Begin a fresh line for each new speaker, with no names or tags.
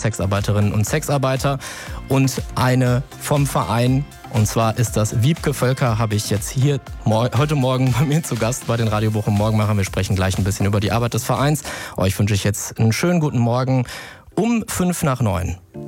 Sexarbeiterinnen und Sexarbeiter und eine vom Verein. Und zwar ist das Wiebke Völker, habe ich jetzt hier heute Morgen bei mir zu Gast bei den Radio Bochum Morgenmachern. Wir sprechen gleich ein bisschen über die Arbeit des Vereins. Euch wünsche ich jetzt einen schönen guten Morgen um 8:55.